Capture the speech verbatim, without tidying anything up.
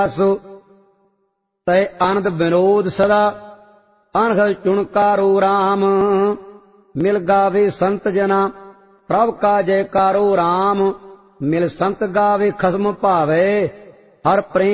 सो तय आनंद विनोद सदा अनघल चुणकारो राम। मिल गावे संत जना प्रभ का जयकारो राम। मिल संत गावे खसम भावे हर प्रेम